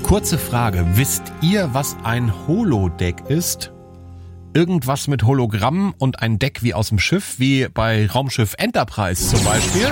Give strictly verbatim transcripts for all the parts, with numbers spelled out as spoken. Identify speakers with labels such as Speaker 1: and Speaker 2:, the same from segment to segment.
Speaker 1: Kurze Frage, wisst ihr, was ein Holodeck ist? Irgendwas mit Hologramm und ein Deck wie aus dem Schiff, wie bei Raumschiff Enterprise zum Beispiel?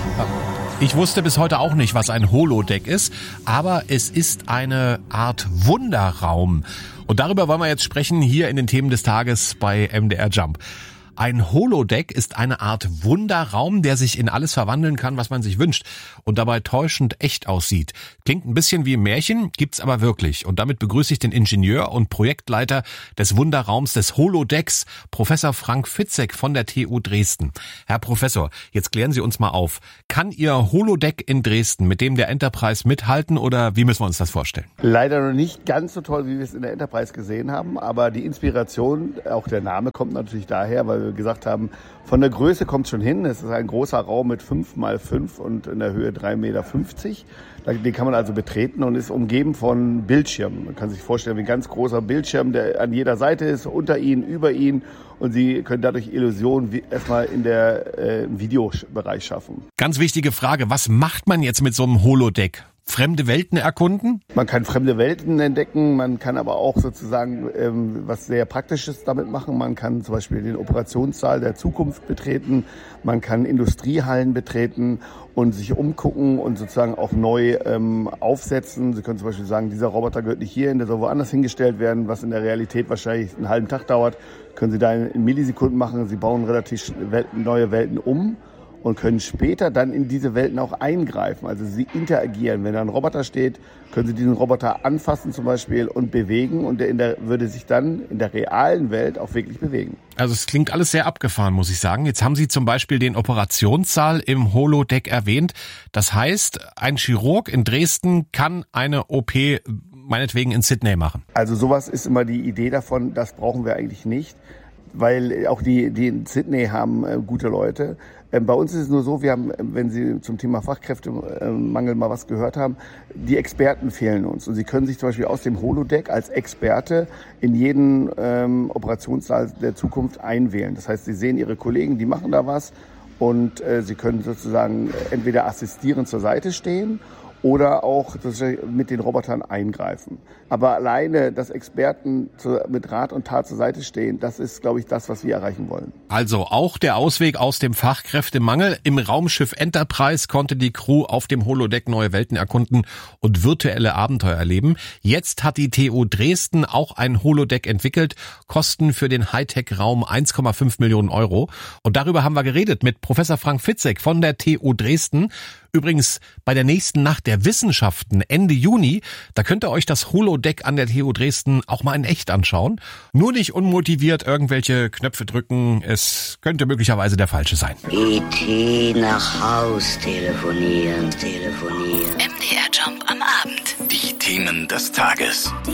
Speaker 1: Ich wusste bis heute auch nicht, was ein Holodeck ist, aber es ist eine Art Wunderraum. Und darüber wollen wir jetzt sprechen hier in den Themen des Tages bei M D R Jump. Ein Holodeck ist eine Art Wunderraum, der sich in alles verwandeln kann, was man sich wünscht und dabei täuschend echt aussieht. Klingt ein bisschen wie ein Märchen, gibt's aber wirklich. Und damit begrüße ich den Ingenieur und Projektleiter des Wunderraums des Holodecks, Professor Frank Fitzek von der T U Dresden. Herr Professor, jetzt klären Sie uns mal auf. Kann Ihr Holodeck in Dresden mit dem der Enterprise mithalten oder wie müssen wir uns das vorstellen?
Speaker 2: Leider noch nicht ganz so toll, wie wir es in der Enterprise gesehen haben, aber die Inspiration, auch der Name kommt natürlich daher, weil wir gesagt haben, von der Größe kommt schon hin. Es ist ein großer Raum mit fünf mal fünf und in der Höhe drei Meter fünfzig. Den kann man also betreten und ist umgeben von Bildschirmen. Man kann sich vorstellen, wie ein ganz großer Bildschirm, der an jeder Seite ist, unter Ihnen, über Ihnen. Und Sie können dadurch Illusionen erstmal in der äh, im Videobereich schaffen.
Speaker 1: Ganz wichtige Frage, was macht man jetzt mit so einem Holodeck? Fremde Welten erkunden?
Speaker 2: Man kann fremde Welten entdecken, man kann aber auch sozusagen ähm, was sehr Praktisches damit machen. Man kann zum Beispiel den Operationssaal der Zukunft betreten, man kann Industriehallen betreten und sich umgucken und sozusagen auch neu ähm, aufsetzen. Sie können zum Beispiel sagen, dieser Roboter gehört nicht hierhin, der soll woanders hingestellt werden, was in der Realität wahrscheinlich einen halben Tag dauert. Können Sie da in Millisekunden machen. Sie bauen relativ neue Welten um und können später dann in diese Welten auch eingreifen. Also sie interagieren. Wenn da ein Roboter steht, können Sie diesen Roboter anfassen zum Beispiel und bewegen und der, in der würde sich dann in der realen Welt auch wirklich bewegen.
Speaker 1: Also es klingt alles sehr abgefahren, muss ich sagen. Jetzt haben Sie zum Beispiel den Operationssaal im Holodeck erwähnt. Das heißt, ein Chirurg in Dresden kann eine O P meinetwegen in Sydney machen.
Speaker 2: Also sowas ist immer die Idee davon, das brauchen wir eigentlich nicht. Weil auch die, die in Sydney haben äh, gute Leute. Ähm, bei uns ist es nur so, wir haben, wenn Sie zum Thema Fachkräftemangel mal was gehört haben, die Experten fehlen uns. Und Sie können sich zum Beispiel aus dem Holodeck als Experte in jeden ähm, Operationssaal der Zukunft einwählen. Das heißt, Sie sehen Ihre Kollegen, die machen da was und äh, Sie können sozusagen entweder assistierend zur Seite stehen oder auch mit den Robotern eingreifen. Aber alleine, dass Experten mit Rat und Tat zur Seite stehen, das ist, glaube ich, das, was wir erreichen wollen.
Speaker 1: Also auch der Ausweg aus dem Fachkräftemangel. Im Raumschiff Enterprise konnte die Crew auf dem Holodeck neue Welten erkunden und virtuelle Abenteuer erleben. Jetzt hat die T U Dresden auch ein Holodeck entwickelt. Kosten für den Hightech-Raum eins Komma fünf Millionen Euro. Und darüber haben wir geredet mit Professor Frank Fitzek von der T U Dresden. Übrigens, bei der nächsten Nacht der Wissenschaften Ende Juni, da könnt ihr euch das Holodeck an der T U Dresden auch mal in echt anschauen. Nur nicht unmotiviert irgendwelche Knöpfe drücken, es könnte möglicherweise der falsche sein.
Speaker 3: E T nach Haus telefonieren, telefonieren.
Speaker 4: M D R Jump am Abend.
Speaker 5: Die Themen des Tages.